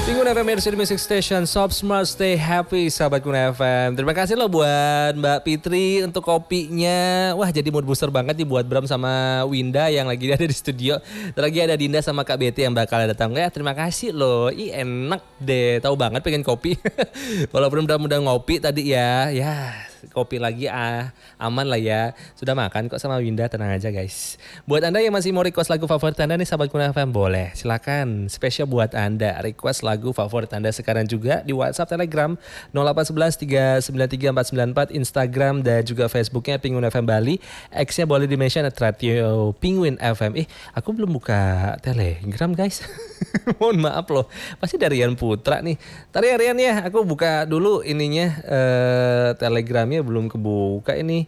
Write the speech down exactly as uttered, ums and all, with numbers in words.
Pengguna F M Air City Music Station, Shop Smart Stay Happy, sahabat Guna F M. Terima kasih loh buat Mbak Fitri untuk kopinya. Wah, jadi mood booster banget nih buat Bram sama Winda yang lagi ada di studio. Lagi ada Dinda sama Kak Betty yang bakal datang. Ya, terima kasih loh. Ih, enak deh. Tahu banget pengen kopi. Walaupun Bram udah ngopi tadi ya. Ya, kopi lagi ah, aman lah ya. Sudah makan kok sama Winda, tenang aja guys. Buat Anda yang masih mau request lagu favorit Anda nih sahabat Guna F M, boleh. Silakan, spesial buat Anda. Request lagu favorit Anda sekarang juga di WhatsApp, Telegram nol delapan satu satu tiga sembilan tiga empat sembilan empat, Instagram dan juga Facebooknya Penguin F M Bali. X-nya boleh di-mention at Radio Penguin F M. Eh, aku belum buka Telegram guys. Mohon maaf loh. Pasti dari Rian Putra nih. Tadi Rian ya, aku buka dulu ininya eh, Telegramnya belum kebuka ini.